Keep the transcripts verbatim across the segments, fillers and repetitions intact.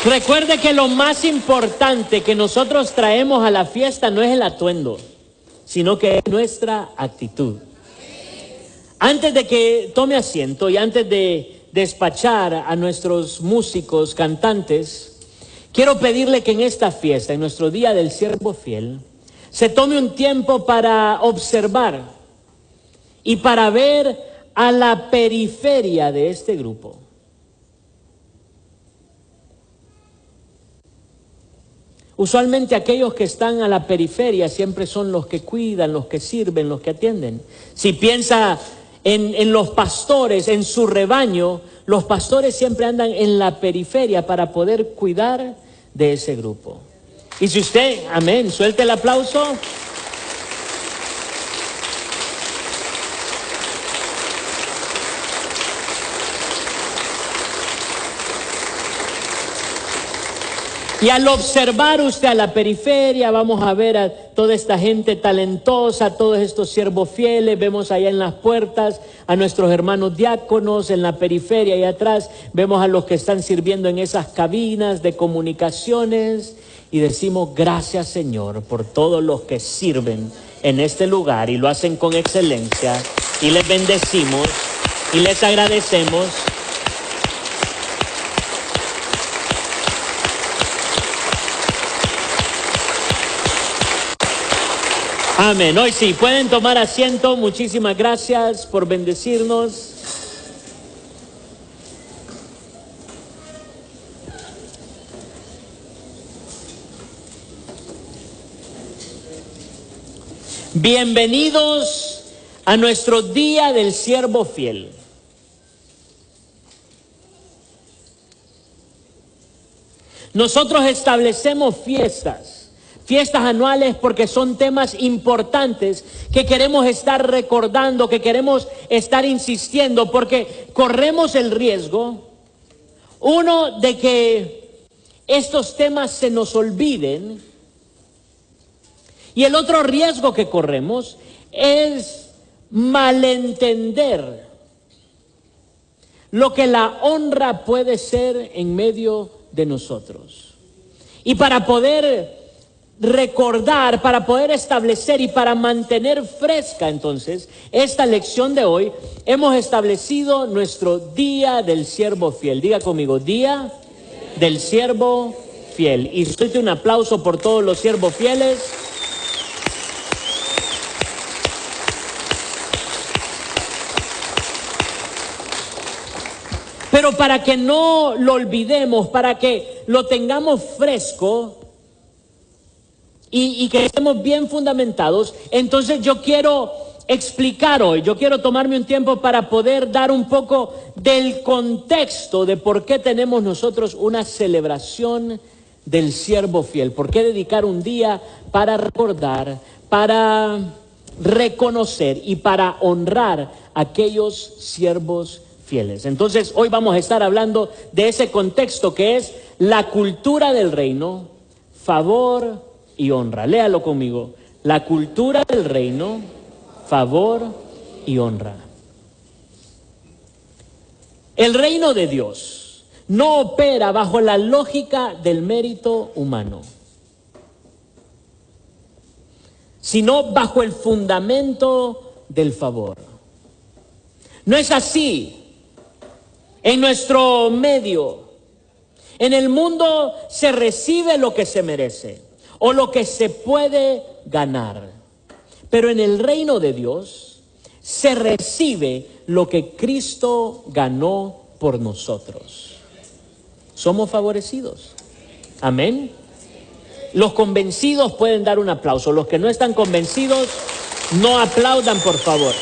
Recuerde que lo más importante que nosotros traemos a la fiesta no es el atuendo, sino que es nuestra actitud. Antes de que tome asiento y antes de despachar a nuestros músicos, cantantes, quiero pedirle que en esta fiesta, en nuestro Día del Siervo Fiel, se tome un tiempo para observar y para ver a la periferia de este grupo. Usualmente aquellos que están a la periferia siempre son los que cuidan, los que sirven, los que atienden. Si piensa en, en los pastores, en su rebaño, los pastores siempre andan en la periferia para poder cuidar de ese grupo. Y si usted, amén, suelte el aplauso. Y al observar usted a la periferia, vamos a ver a toda esta gente talentosa, todos estos siervos fieles, vemos allá en las puertas a nuestros hermanos diáconos, en la periferia y atrás vemos a los que están sirviendo en esas cabinas de comunicaciones y decimos gracias Señor por todos los que sirven en este lugar y lo hacen con excelencia y les bendecimos y les agradecemos. Amén. Hoy sí, pueden tomar asiento. Muchísimas gracias por bendecirnos. Bienvenidos a nuestro Día del Siervo Fiel. Nosotros establecemos fiestas. Fiestas anuales porque son temas importantes que queremos estar recordando, que queremos estar insistiendo, porque corremos el riesgo, uno, de que estos temas se nos olviden, y el otro riesgo que corremos es malentender lo que la honra puede ser en medio de nosotros. Y para poder recordar, para poder establecer y para mantener fresca entonces esta lección de hoy, hemos establecido nuestro Día del Siervo Fiel. Diga conmigo, Día del Siervo Fiel. Y suelte un aplauso por todos los siervos fieles. Pero para que no lo olvidemos, para que lo tengamos fresco, Y, y que estemos bien fundamentados, entonces yo quiero explicar hoy, yo quiero tomarme un tiempo para poder dar un poco del contexto de por qué tenemos nosotros una celebración del siervo fiel, por qué dedicar un día para recordar, para reconocer y para honrar a aquellos siervos fieles. Entonces hoy vamos a estar hablando de ese contexto que es la cultura del reino, favor y honra. Léalo conmigo. La cultura del reino, favor y honra. El reino de Dios no opera bajo la lógica del mérito humano, sino bajo el fundamento del favor. No es así en nuestro medio. En el mundo se recibe lo que se merece o lo que se puede ganar. Pero en el reino de Dios se recibe lo que Cristo ganó por nosotros. Somos favorecidos. Amén. Los convencidos pueden dar un aplauso. Los que no están convencidos, no aplaudan, por favor.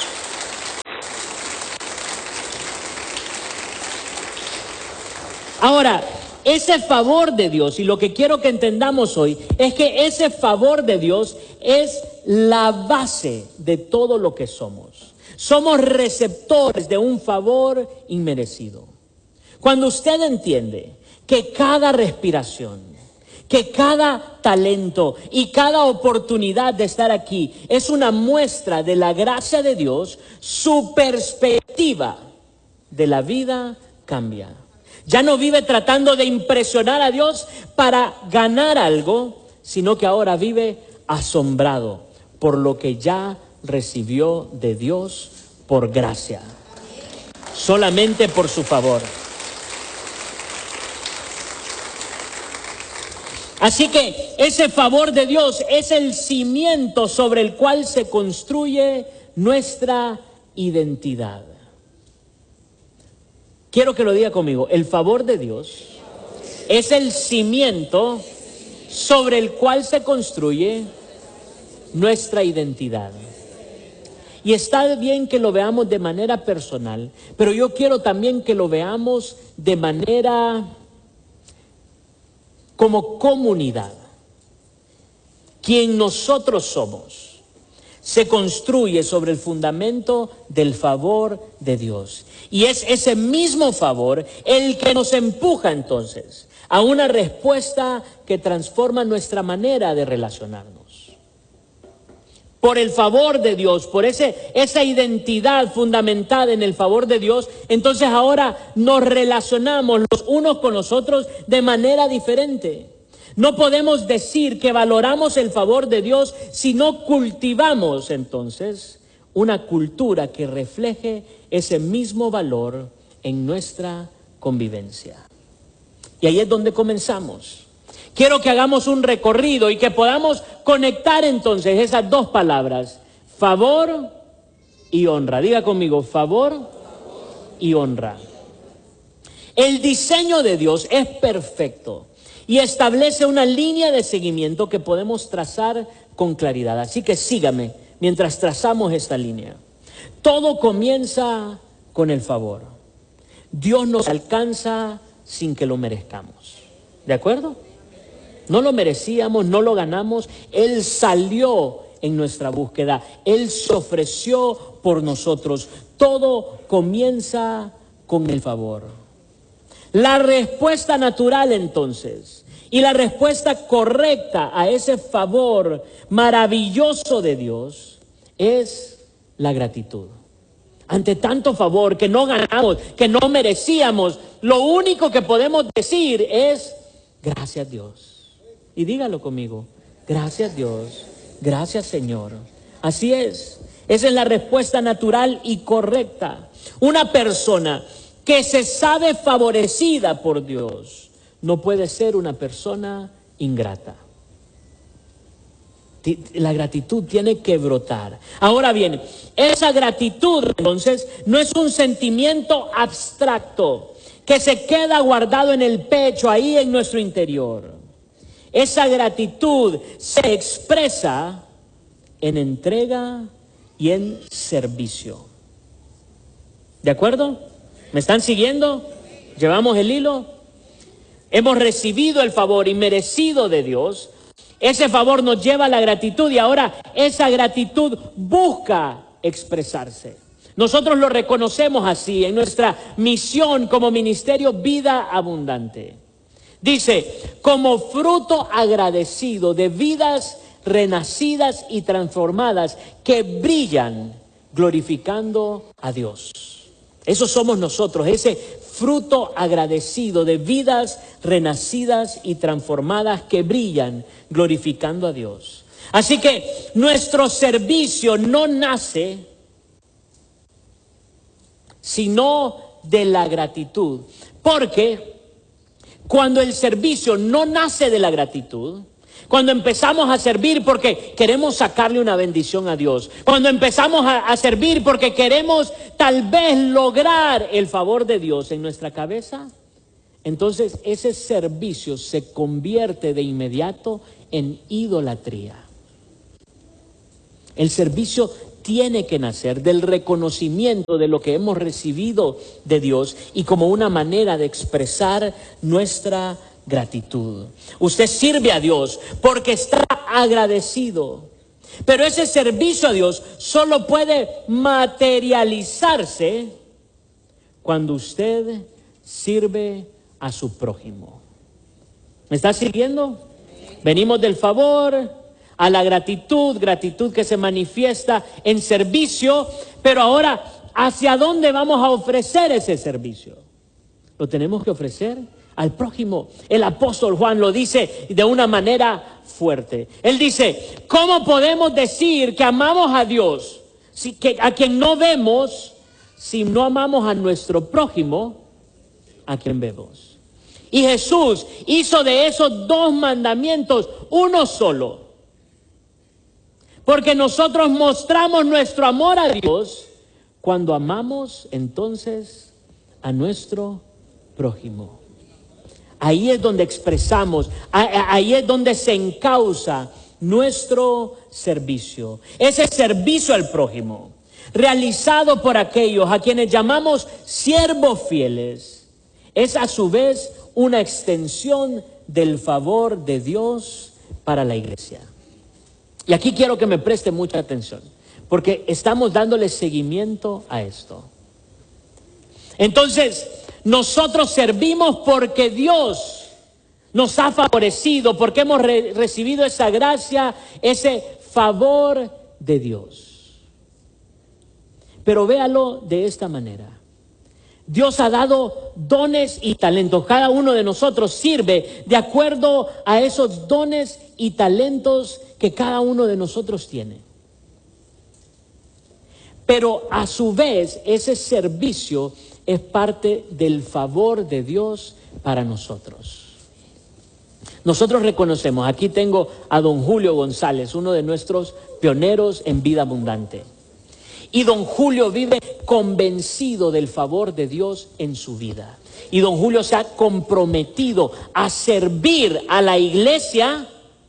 Ahora, ese favor de Dios, y lo que quiero que entendamos hoy, es que ese favor de Dios es la base de todo lo que somos. Somos receptores de un favor inmerecido. Cuando usted entiende que cada respiración, que cada talento y cada oportunidad de estar aquí es una muestra de la gracia de Dios, su perspectiva de la vida cambia. Ya no vive tratando de impresionar a Dios para ganar algo, sino que ahora vive asombrado por lo que ya recibió de Dios por gracia, solamente por su favor. Así que ese favor de Dios es el cimiento sobre el cual se construye nuestra identidad. Quiero que lo diga conmigo. El favor de Dios es el cimiento sobre el cual se construye nuestra identidad. Y está bien que lo veamos de manera personal, pero yo quiero también que lo veamos de manera como comunidad. Quien nosotros somos se construye sobre el fundamento del favor de Dios. Y es ese mismo favor el que nos empuja entonces a una respuesta que transforma nuestra manera de relacionarnos. Por el favor de Dios, por ese, esa identidad fundamentada en el favor de Dios, entonces ahora nos relacionamos los unos con los otros de manera diferente. No podemos decir que valoramos el favor de Dios si no cultivamos entonces una cultura que refleje ese mismo valor en nuestra convivencia. Y ahí es donde comenzamos. Quiero que hagamos un recorrido y que podamos conectar entonces esas dos palabras, favor y honra. Diga conmigo, favor y honra. El diseño de Dios es perfecto y establece una línea de seguimiento que podemos trazar con claridad. Así que sígame mientras trazamos esta línea. Todo comienza con el favor. Dios nos alcanza sin que lo merezcamos. ¿De acuerdo? No lo merecíamos, no lo ganamos. Él salió en nuestra búsqueda. Él se ofreció por nosotros. Todo comienza con el favor. La respuesta natural entonces, y la respuesta correcta a ese favor maravilloso de Dios es la gratitud. Ante tanto favor que no ganamos, que no merecíamos, lo único que podemos decir es gracias Dios. Y dígalo conmigo, gracias Dios, gracias Señor. Así es, esa es la respuesta natural y correcta. Una persona que se sabe favorecida por Dios no puede ser una persona ingrata. La gratitud tiene que brotar. Ahora bien, esa gratitud entonces no es un sentimiento abstracto que se queda guardado en el pecho, ahí en nuestro interior. Esa gratitud se expresa en entrega y en servicio. ¿De acuerdo? ¿Me están siguiendo? ¿Llevamos el hilo? Hemos recibido el favor inmerecido de Dios. Ese favor nos lleva a la gratitud y ahora esa gratitud busca expresarse. Nosotros lo reconocemos así en nuestra misión como ministerio Vida Abundante. Dice, como fruto agradecido de vidas renacidas y transformadas que brillan glorificando a Dios. Eso somos nosotros, ese fruto agradecido de vidas renacidas y transformadas que brillan glorificando a Dios. Así que nuestro servicio no nace sino de la gratitud, porque cuando el servicio no nace de la gratitud, cuando empezamos a servir porque queremos sacarle una bendición a Dios, cuando empezamos a, a servir porque queremos tal vez lograr el favor de Dios en nuestra cabeza, entonces ese servicio se convierte de inmediato en idolatría. El servicio tiene que nacer del reconocimiento de lo que hemos recibido de Dios y como una manera de expresar nuestra gratitud. Usted sirve a Dios porque está agradecido, pero ese servicio a Dios solo puede materializarse cuando usted sirve a su prójimo. ¿Me está siguiendo? Venimos del favor a la gratitud, gratitud que se manifiesta en servicio, pero ahora, ¿hacia dónde vamos a ofrecer ese servicio? lo tenemos que ofrecer al prójimo. El apóstol Juan lo dice de una manera fuerte. Él dice, ¿cómo podemos decir que amamos a Dios, si, que, a quien no vemos, si no amamos a nuestro prójimo, a quien vemos? Y Jesús hizo de esos dos mandamientos uno solo. Porque nosotros mostramos nuestro amor a Dios cuando amamos entonces a nuestro prójimo. Ahí es donde expresamos, ahí es donde se encausa nuestro servicio. Ese servicio al prójimo, realizado por aquellos a quienes llamamos siervos fieles, es a su vez una extensión del favor de Dios para la iglesia. Y aquí quiero que me preste mucha atención, porque estamos dándole seguimiento a esto. Entonces, nosotros servimos porque Dios nos ha favorecido, porque hemos re- recibido esa gracia, ese favor de Dios. Pero véalo de esta manera. Dios ha dado dones y talentos. Cada uno de nosotros sirve de acuerdo a esos dones y talentos que cada uno de nosotros tiene. Pero a su vez, ese servicio es parte del favor de Dios para nosotros. Nosotros reconocemos, aquí tengo a don Julio González, uno de nuestros pioneros en vida abundante. Y don Julio vive convencido del favor de Dios en su vida. Y don Julio se ha comprometido a servir a la iglesia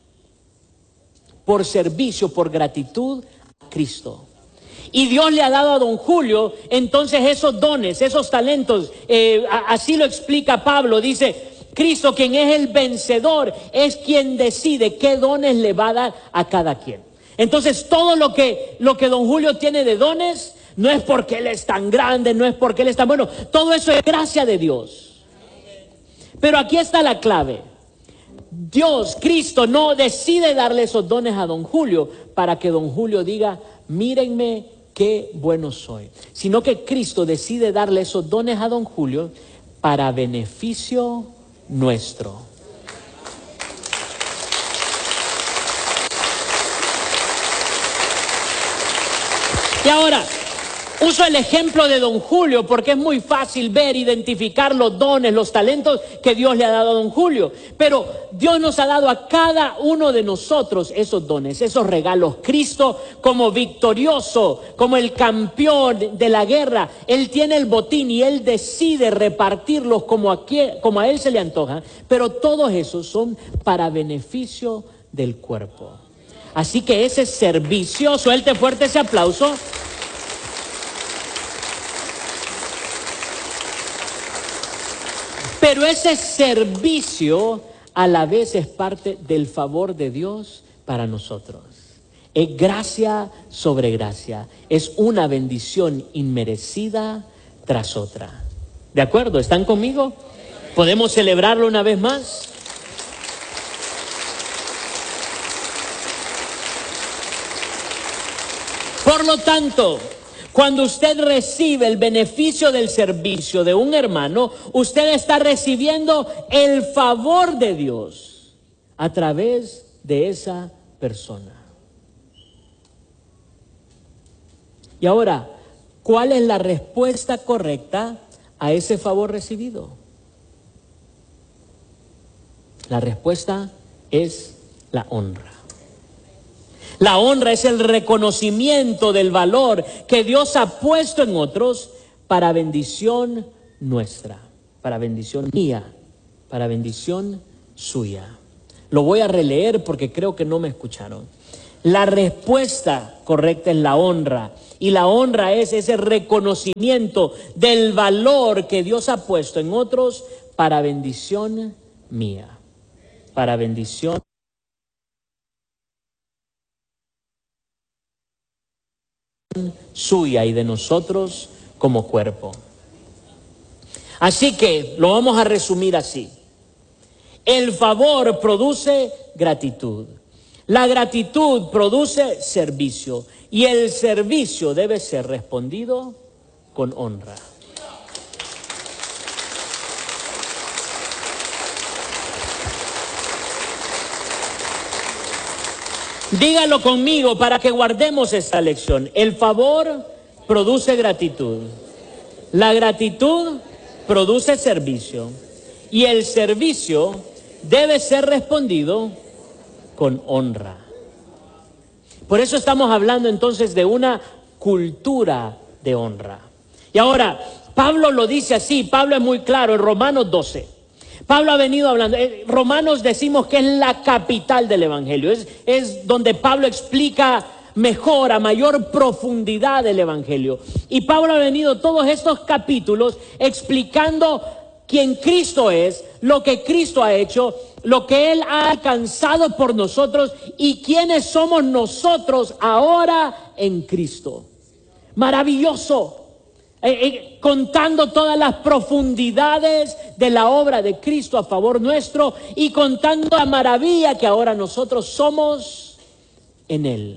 por servicio, por gratitud a Cristo. Y Dios le ha dado a don Julio entonces esos dones, esos talentos. Eh, así lo explica Pablo, dice, Cristo, quien es el vencedor, es quien decide qué dones le va a dar a cada quien. Entonces todo lo que, lo que don Julio tiene de dones, no es porque él es tan grande, no es porque él es tan bueno, todo eso es gracia de Dios. Pero aquí está la clave. Dios, Cristo, no decide darle esos dones a don Julio para que don Julio diga, mírenme qué bueno soy, sino que Cristo decide darle esos dones a don Julio para beneficio nuestro. Y ahora, uso el ejemplo de don Julio porque es muy fácil ver, identificar los dones, los talentos que Dios le ha dado a don Julio. Pero Dios nos ha dado a cada uno de nosotros esos dones, esos regalos. Cristo como victorioso, como el campeón de la guerra, Él tiene el botín y Él decide repartirlos como a, quien, como a Él se le antoja. Pero todos esos son para beneficio del cuerpo. Así que ese servicio, suelte fuerte ese aplauso. Pero ese servicio a la vez es parte del favor de Dios para nosotros. Es gracia sobre gracia. Es una bendición inmerecida tras otra. ¿De acuerdo? ¿Están conmigo? ¿Podemos celebrarlo una vez más? Por lo tanto, cuando usted recibe el beneficio del servicio de un hermano, usted está recibiendo el favor de Dios a través de esa persona. Y ahora, ¿cuál es la respuesta correcta a ese favor recibido? La respuesta es la honra. La honra es el reconocimiento del valor que Dios ha puesto en otros para bendición nuestra, para bendición mía, para bendición suya. Lo voy a releer porque creo que no me escucharon. La respuesta correcta es la honra. Y la honra es ese reconocimiento del valor que Dios ha puesto en otros para bendición mía, para bendición suya y de nosotros como cuerpo. Así que lo vamos a resumir así. El favor produce gratitud. La gratitud produce servicio. Y el servicio debe ser respondido con honra. Dígalo conmigo para que guardemos esta lección. El favor produce gratitud. La gratitud produce servicio. Y el servicio debe ser respondido con honra. Por eso estamos hablando entonces de una cultura de honra. Y ahora, Pablo lo dice así, Pablo es muy claro en Romanos doce. Pablo ha venido hablando, eh, Romanos decimos que es la capital del Evangelio, es, es donde Pablo explica mejor, a mayor profundidad el Evangelio. Y Pablo ha venido todos estos capítulos explicando quién Cristo es, lo que Cristo ha hecho, lo que Él ha alcanzado por nosotros y quiénes somos nosotros ahora en Cristo. Maravilloso. Eh, eh, contando todas las profundidades de la obra de Cristo a favor nuestro y contando la maravilla que ahora nosotros somos en Él.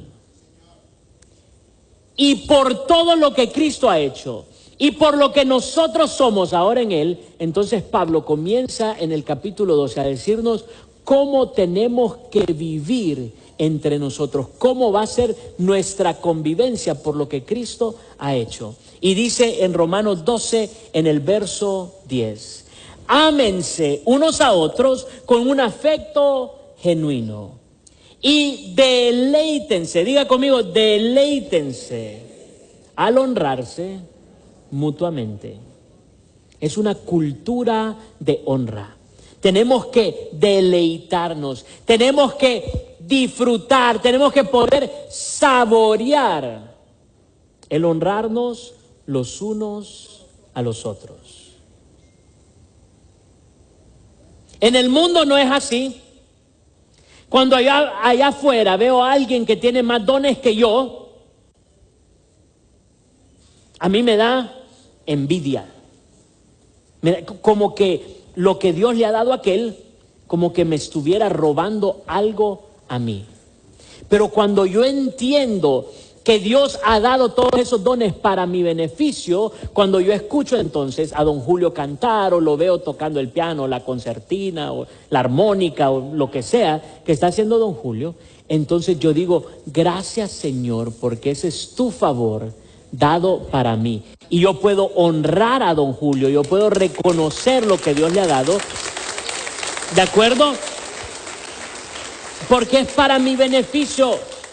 Y por todo lo que Cristo ha hecho y por lo que nosotros somos ahora en Él, entonces Pablo comienza en el capítulo doce a decirnos cómo tenemos que vivir entre nosotros, cómo va a ser nuestra convivencia por lo que Cristo ha hecho. Y dice en Romanos doce, en el verso diez, ámense unos a otros con un afecto genuino y deleítense, diga conmigo, deleítense al honrarse mutuamente. Es una cultura de honra. Tenemos que deleitarnos, tenemos que disfrutar, tenemos que poder saborear el honrarnos los unos a los otros. En el mundo no es así. Cuando allá, allá afuera veo a alguien que tiene más dones que yo, a mí me da envidia. Me da, como que lo que Dios le ha dado a aquel, como que me estuviera robando algo a mí. Pero cuando yo entiendo que Dios ha dado todos esos dones para mi beneficio, cuando yo escucho entonces a don Julio cantar o lo veo tocando el piano, la concertina o la armónica o lo que sea que está haciendo don Julio, entonces yo digo, gracias Señor, porque ese es tu favor dado para mí. Y yo puedo honrar a don Julio, yo puedo reconocer lo que Dios le ha dado, ¿de acuerdo? Porque es para mi beneficio.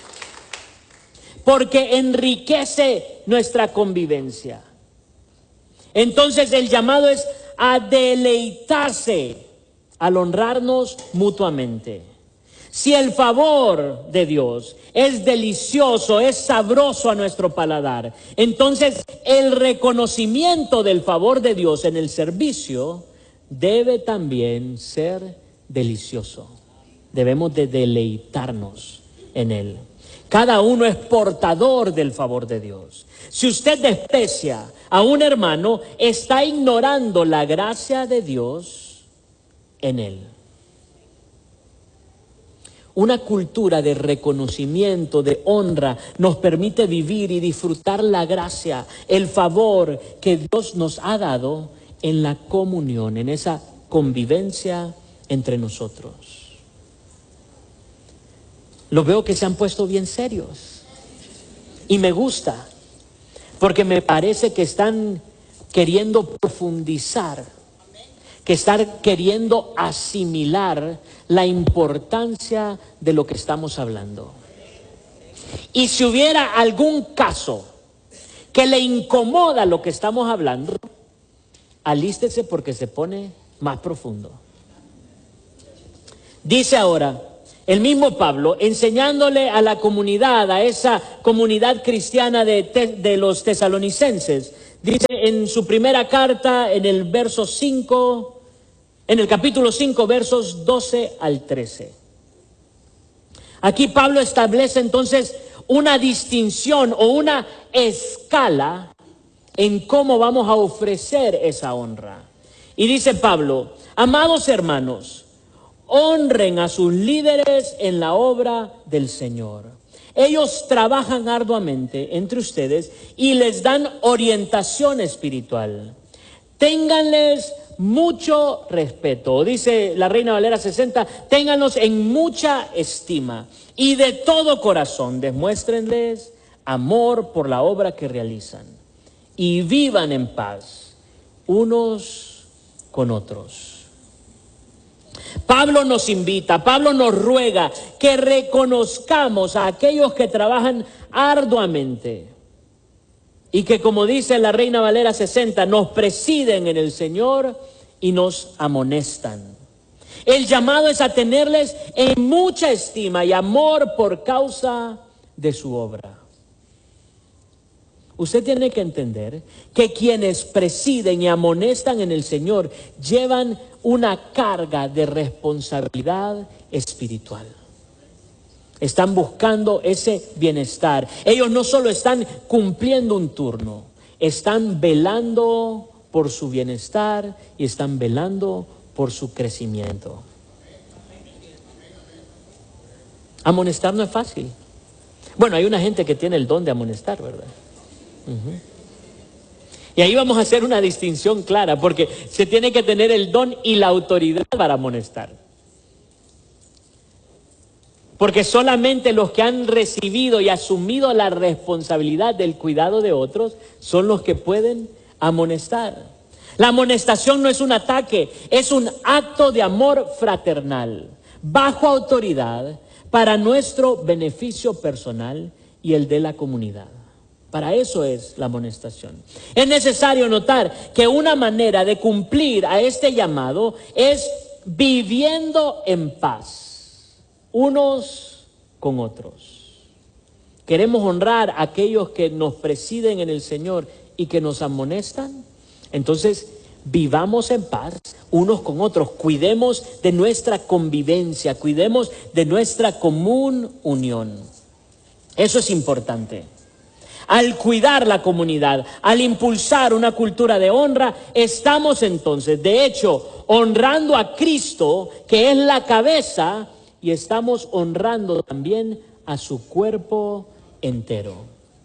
Porque enriquece nuestra convivencia. Entonces el llamado es a deleitarse, al honrarnos mutuamente. Si el favor de Dios es delicioso, es sabroso a nuestro paladar, entonces el reconocimiento del favor de Dios en el servicio debe también ser delicioso. Debemos de deleitarnos en él. Cada uno es portador del favor de Dios. Si usted desprecia a un hermano, está ignorando la gracia de Dios en él. Una cultura de reconocimiento, de honra, nos permite vivir y disfrutar la gracia, el favor que Dios nos ha dado en la comunión, en esa convivencia entre nosotros. Lo veo que se han puesto bien serios y me gusta, porque me parece que están queriendo profundizar, que están queriendo asimilar la importancia de lo que estamos hablando. Y si hubiera algún caso que le incomoda lo que estamos hablando, alístese porque se pone más profundo. Dice ahora el mismo Pablo, enseñándole a la comunidad, a esa comunidad cristiana de, de los tesalonicenses, dice en su primera carta, en el verso cinco, en el capítulo cinco, versos doce al trece. Aquí Pablo establece entonces una distinción o una escala en cómo vamos a ofrecer esa honra. Y dice Pablo, amados hermanos, honren a sus líderes en la obra del Señor. Ellos trabajan arduamente entre ustedes y les dan orientación espiritual. Ténganles mucho respeto. Dice la Reina Valera sesenta, ténganlos en mucha estima y de todo corazón demuéstrenles amor por la obra que realizan y vivan en paz unos con otros. Pablo nos invita, Pablo nos ruega que reconozcamos a aquellos que trabajan arduamente y que, como dice la Reina Valera sesenta, nos presiden en el Señor y nos amonestan. El llamado es a tenerles en mucha estima y amor por causa de su obra. Usted tiene que entender que quienes presiden y amonestan en el Señor llevan una carga de responsabilidad espiritual. Están buscando ese bienestar. Ellos no solo están cumpliendo un turno, están velando por su bienestar y están velando por su crecimiento. Amonestar no es fácil. Bueno, hay una gente que tiene el don de amonestar, ¿verdad? Uh-huh. Y ahí vamos a hacer una distinción clara, porque se tiene que tener el don y la autoridad para amonestar. Porque solamente los que han recibido y asumido la responsabilidad del cuidado de otros son los que pueden amonestar. La amonestación no es un ataque, es un acto de amor fraternal, bajo autoridad, para nuestro beneficio personal y el de la comunidad. Para eso es la amonestación. Es necesario notar que una manera de cumplir a este llamado es viviendo en paz, unos con otros. ¿Queremos honrar a aquellos que nos presiden en el Señor y que nos amonestan? Entonces, vivamos en paz unos con otros, cuidemos de nuestra convivencia, cuidemos de nuestra común unión. Eso es importante. Al cuidar la comunidad, al impulsar una cultura de honra, estamos entonces, de hecho, honrando a Cristo, que es la cabeza, y estamos honrando también a su cuerpo entero.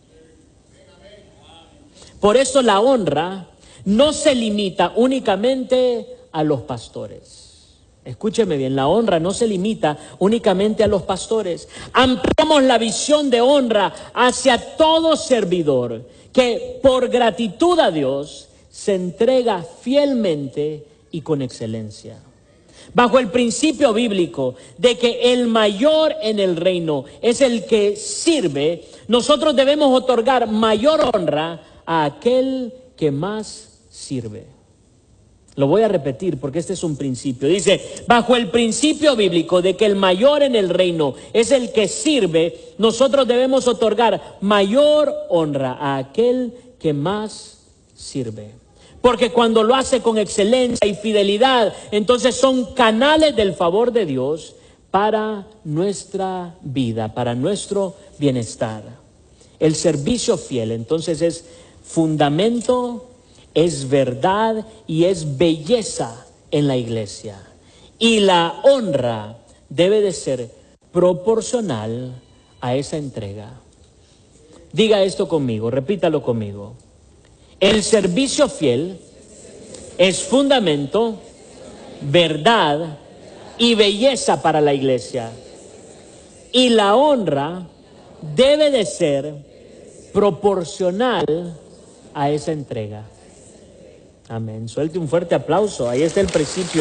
Por eso la honra no se limita únicamente a los pastores. Escúcheme bien, la honra no se limita únicamente a los pastores. Ampliamos la visión de honra hacia todo servidor que por gratitud a Dios se entrega fielmente y con excelencia. Bajo el principio bíblico de que el mayor en el reino es el que sirve, nosotros debemos otorgar mayor honra a aquel que más sirve. Lo voy a repetir porque este es un principio. Dice, bajo el principio bíblico de que el mayor en el reino es el que sirve, nosotros debemos otorgar mayor honra a aquel que más sirve. Porque cuando lo hace con excelencia y fidelidad, entonces son canales del favor de Dios para nuestra vida, para nuestro bienestar. El servicio fiel, entonces, es fundamento, es verdad y es belleza en la iglesia. Y la honra debe de ser proporcional a esa entrega. Diga esto conmigo, repítalo conmigo. El servicio fiel es fundamento, verdad y belleza para la iglesia. Y la honra debe de ser proporcional a esa entrega. Amén. Suelte un fuerte aplauso. Ahí está el principio.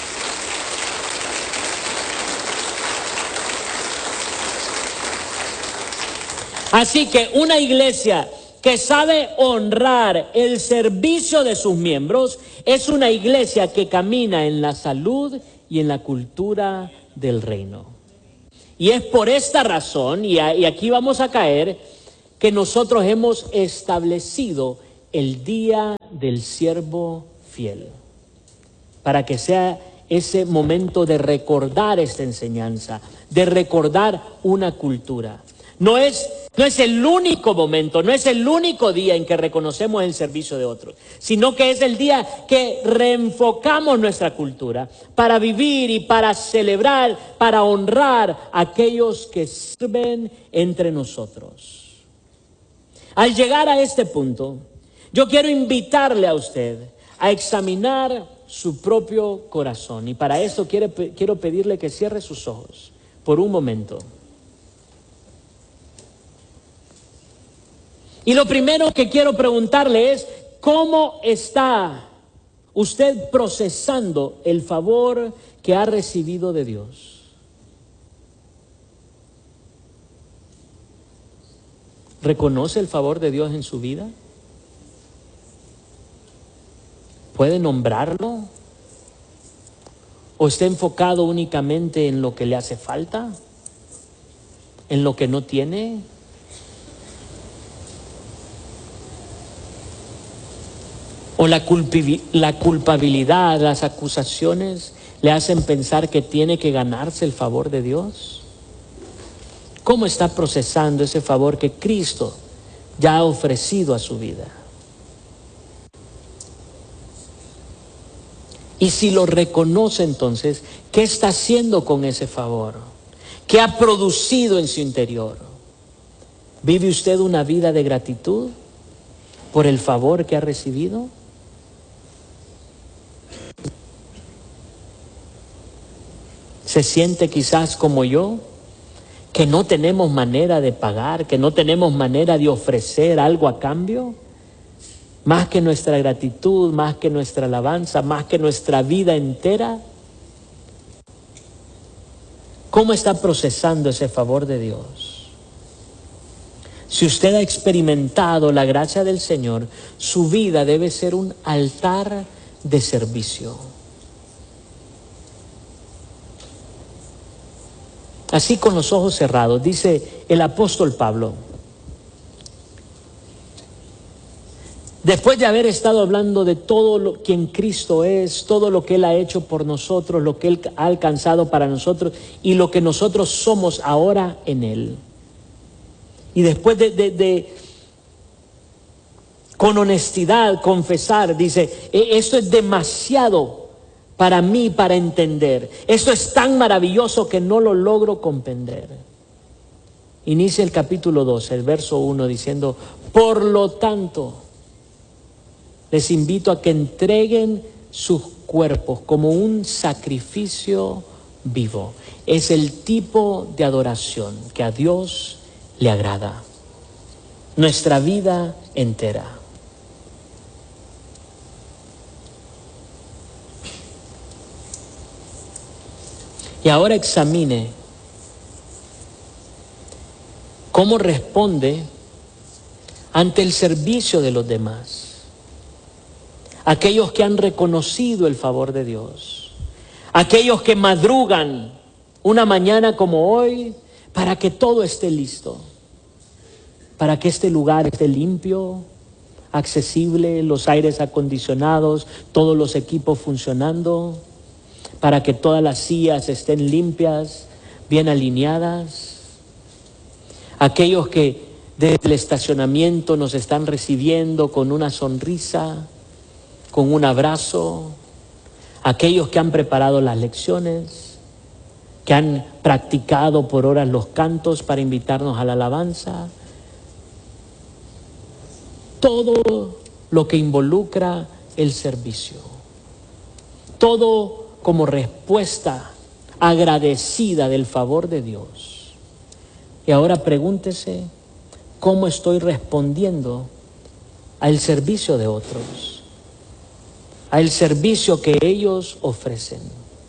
Así que una iglesia que sabe honrar el servicio de sus miembros es una iglesia que camina en la salud y en la cultura del reino. Y es por esta razón, y, a, y aquí vamos a caer, que nosotros hemos establecido el día del siervo fiel, para que sea ese momento de recordar esta enseñanza, de recordar una cultura. No es, no es el único momento, no es el único día en que reconocemos el servicio de otros, sino que es el día que reenfocamos nuestra cultura para vivir y para celebrar, para honrar a aquellos que sirven entre nosotros. Al llegar a este punto, yo quiero invitarle a usted a examinar su propio corazón. Y para eso quiero, quiero pedirle que cierre sus ojos por un momento. Y lo primero que quiero preguntarle es, ¿cómo está usted procesando el favor que ha recibido de Dios? ¿Reconoce el favor de Dios en su vida? ¿Puede nombrarlo? ¿O está enfocado únicamente en lo que le hace falta? ¿En lo que no tiene? ¿O la, culpi- la culpabilidad, las acusaciones le hacen pensar que tiene que ganarse el favor de Dios? ¿Cómo está procesando ese favor que Cristo ya ha ofrecido a su vida? Y si lo reconoce entonces, ¿qué está haciendo con ese favor? ¿Qué ha producido en su interior? ¿Vive usted una vida de gratitud por el favor que ha recibido? ¿Se siente quizás como yo, que no tenemos manera de pagar, que no tenemos manera de ofrecer algo a cambio? Más que nuestra gratitud, más que nuestra alabanza, más que nuestra vida entera. ¿Cómo está procesando ese favor de Dios? Si usted ha experimentado la gracia del Señor, su vida debe ser un altar de servicio. Así, con los ojos cerrados, dice el apóstol Pablo, después de haber estado hablando de todo lo quien Cristo es, todo lo que Él ha hecho por nosotros, lo que Él ha alcanzado para nosotros y lo que nosotros somos ahora en Él. Y después de, de, de con honestidad confesar, dice, esto es demasiado para mí para entender. Esto es tan maravilloso que no lo logro comprender. Inicia el capítulo doce, el verso uno, diciendo, por lo tanto, les invito a que entreguen sus cuerpos como un sacrificio vivo. Es el tipo de adoración que a Dios le agrada. Nuestra vida entera. Y ahora examine cómo responde ante el servicio de los demás. Aquellos que han reconocido el favor de Dios. Aquellos que madrugan una mañana como hoy para que todo esté listo. Para que este lugar esté limpio, accesible, los aires acondicionados, todos los equipos funcionando. Para que todas las sillas estén limpias, bien alineadas. Aquellos que desde el estacionamiento nos están recibiendo con una sonrisa, con un abrazo. Aquellos que han preparado las lecciones, que han practicado por horas los cantos para invitarnos a la alabanza. Todo lo que involucra el servicio. Todo como respuesta agradecida del favor de Dios. Y ahora pregúntese, ¿cómo estoy respondiendo al servicio de otros? Al servicio que ellos ofrecen.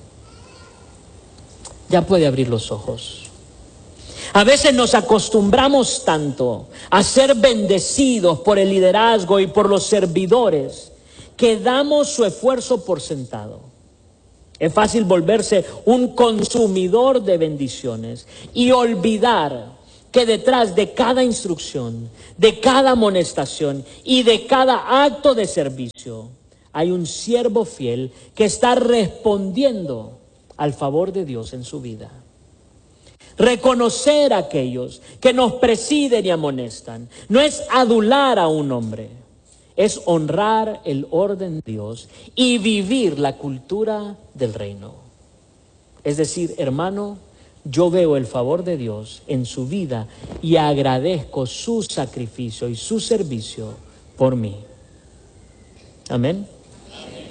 Ya puede abrir los ojos. A veces nos acostumbramos tanto a ser bendecidos por el liderazgo y por los servidores que damos su esfuerzo por sentado. Es fácil volverse un consumidor de bendiciones y olvidar que detrás de cada instrucción, de cada amonestación y de cada acto de servicio hay un siervo fiel que está respondiendo al favor de Dios en su vida. Reconocer a aquellos que nos presiden y amonestan no es adular a un hombre, es honrar el orden de Dios y vivir la cultura del reino. Es decir, hermano, yo veo el favor de Dios en su vida y agradezco su sacrificio y su servicio por mí. Amén.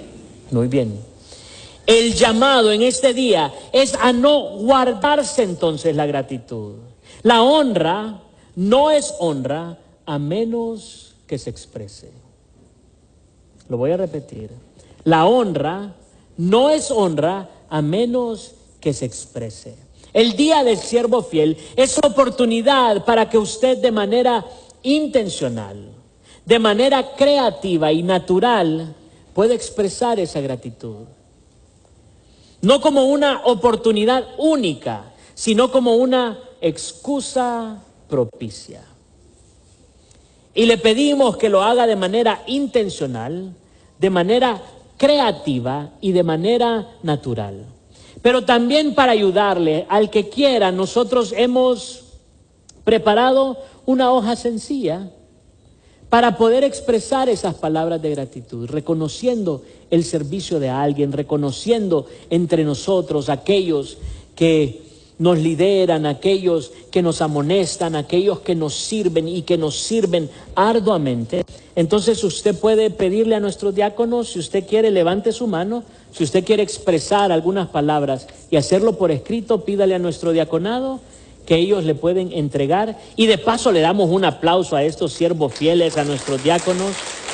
Muy bien. El llamado en este día es a no guardarse entonces la gratitud. La honra no es honra a menos que se exprese. Lo voy a repetir. La honra no es honra a menos que se exprese. El día del siervo fiel es una oportunidad para que usted de manera intencional, de manera creativa y natural, pueda expresar esa gratitud. No como una oportunidad única, sino como una excusa propicia. Y le pedimos que lo haga de manera intencional, de manera creativa y de manera natural. Pero también para ayudarle al que quiera, nosotros hemos preparado una hoja sencilla para poder expresar esas palabras de gratitud, reconociendo el servicio de alguien, reconociendo entre nosotros aquellos que nos lideran, aquellos que nos amonestan, aquellos que nos sirven y que nos sirven arduamente. Entonces usted puede pedirle a nuestros diáconos, si usted quiere, levante su mano. Si usted quiere expresar algunas palabras y hacerlo por escrito, pídale a nuestro diaconado que ellos le pueden entregar. Y de paso le damos un aplauso a estos siervos fieles, a nuestros diáconos.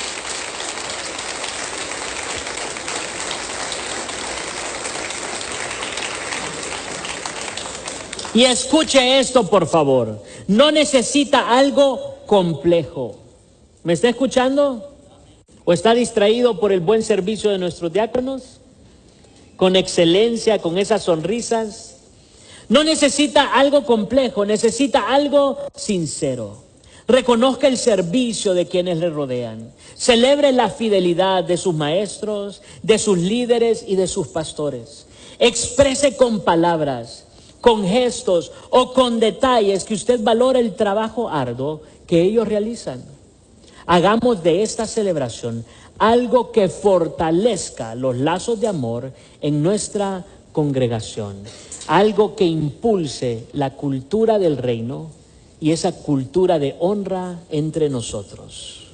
Y escuche esto, por favor. No necesita algo complejo. ¿Me está escuchando? ¿O está distraído por el buen servicio de nuestros diáconos? Con excelencia, con esas sonrisas. No necesita algo complejo, necesita algo sincero. Reconozca el servicio de quienes le rodean. Celebre la fidelidad de sus maestros, de sus líderes y de sus pastores. Exprese con palabras, con gestos o con detalles que usted valora el trabajo arduo que ellos realizan. Hagamos de esta celebración algo que fortalezca los lazos de amor en nuestra congregación, algo que impulse la cultura del reino y esa cultura de honra entre nosotros.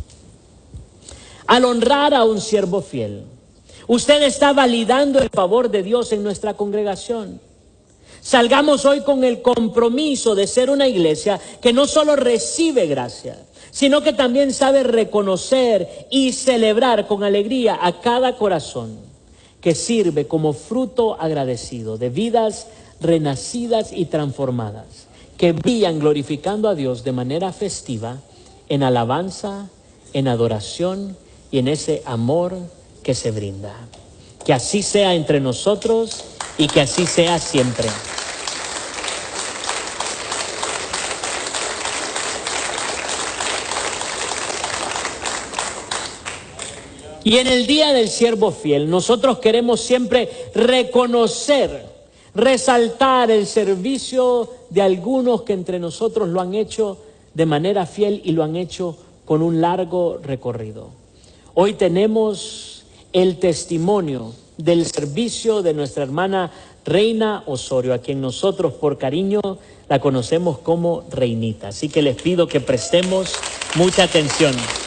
Al honrar a un siervo fiel, usted está validando el favor de Dios en nuestra congregación. Salgamos hoy con el compromiso de ser una iglesia que no solo recibe gracia, sino que también sabe reconocer y celebrar con alegría a cada corazón que sirve como fruto agradecido de vidas renacidas y transformadas, que brillan glorificando a Dios de manera festiva, en alabanza, en adoración y en ese amor que se brinda. Que así sea entre nosotros y que así sea siempre. Y en el día del siervo fiel, nosotros queremos siempre reconocer, resaltar el servicio de algunos que entre nosotros lo han hecho de manera fiel y lo han hecho con un largo recorrido. Hoy tenemos el testimonio del servicio de nuestra hermana Reina Osorio, a quien nosotros por cariño la conocemos como Reinita. Así que les pido que prestemos mucha atención.